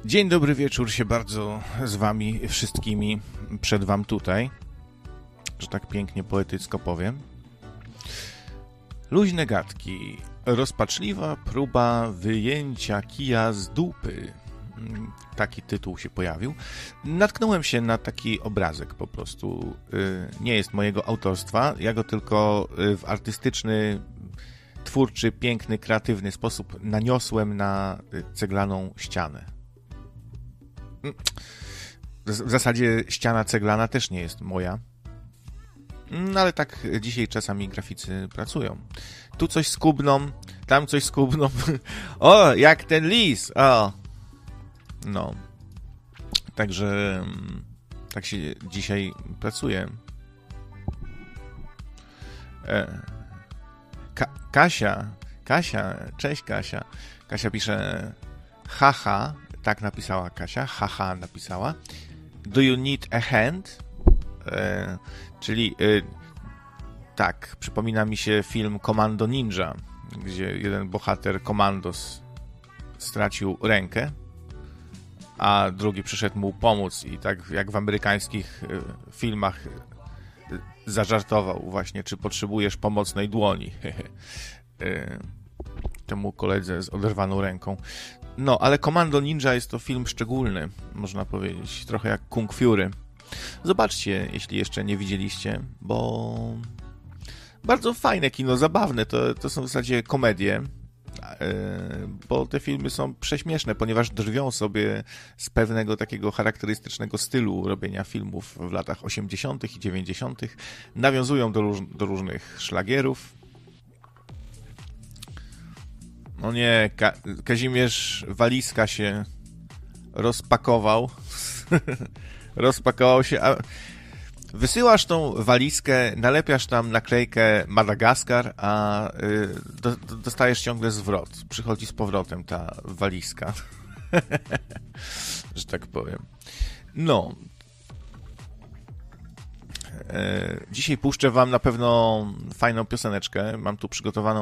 Dzień dobry wieczór się bardzo z wami wszystkimi przed wam tutaj, że tak pięknie poetycko powiem. Luźne gadki, rozpaczliwa próba wyjęcia kija z dupy. Taki tytuł się pojawił. Natknąłem się na taki obrazek po prostu. Nie jest mojego autorstwa, ja go tylko w artystyczny, twórczy, piękny, kreatywny sposób naniosłem na ceglaną ścianę. W zasadzie ściana ceglana też nie jest moja. No ale tak dzisiaj czasami graficy pracują. Tu coś skubną, tam coś skubną. O, jak ten lis! O! No. Także tak się dzisiaj pracuje. Kasia, cześć Kasia. Kasia pisze haha, tak napisała Kasia, haha napisała. Do you need a hand? Czyli tak, przypomina mi się film Commando Ninja, gdzie jeden bohater Commandos stracił rękę, a drugi przyszedł mu pomóc i tak jak w amerykańskich filmach zażartował właśnie, czy potrzebujesz pomocnej dłoni temu koledze z oderwaną ręką. No, ale Commando Ninja jest to film szczególny, można powiedzieć, trochę jak Kung Fury. Zobaczcie, jeśli jeszcze nie widzieliście, bo bardzo fajne kino, zabawne, to są w zasadzie komedie, bo te filmy są prześmieszne, ponieważ drwią sobie z pewnego takiego charakterystycznego stylu robienia filmów w latach 80. i 90. Nawiązują do różnych szlagierów. No nie, Kazimierz Walizka się rozpakował. Rozpakował się, a wysyłasz tą walizkę, nalepiasz tam naklejkę Madagaskar, a dostajesz ciągle zwrot. Przychodzi z powrotem ta walizka. Że tak powiem. No. Dzisiaj puszczę wam na pewno fajną pioseneczkę. Mam tu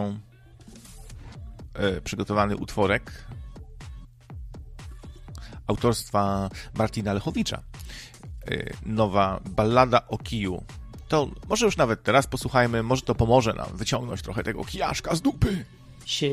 przygotowany utworek autorstwa Martina Lechowicza. Nowa ballada o kiju. To może już nawet teraz posłuchajmy, może to pomoże nam wyciągnąć trochę tego kijaszka z dupy.